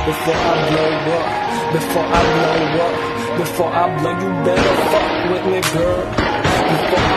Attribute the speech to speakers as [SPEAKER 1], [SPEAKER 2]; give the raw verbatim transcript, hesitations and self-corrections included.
[SPEAKER 1] before I blow up, before I blow up, before I blow, you better fuck with me, girl. Before